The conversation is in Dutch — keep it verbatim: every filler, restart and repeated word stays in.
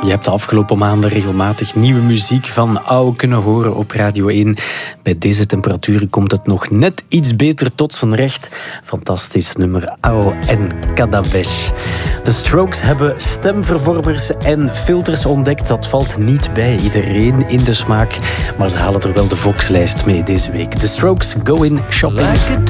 Je hebt de afgelopen maanden regelmatig nieuwe muziek van Au kunnen horen op Radio één. Bij deze temperaturen komt het nog net iets beter tot zijn recht. Fantastisch nummer Au en Cadavesh. De Strokes hebben stemvervormers en filters ontdekt. Dat valt niet bij iedereen in de smaak. Maar ze halen er wel de Vox-lijst mee deze week. De Strokes, Go In Shopping.